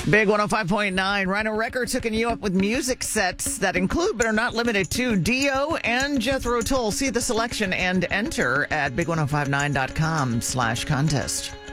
Big 105.9. Rhino Records hooking you up with music sets that include but are not limited to Dio and Jethro Tull. See the selection and enter at big1059.com/contest.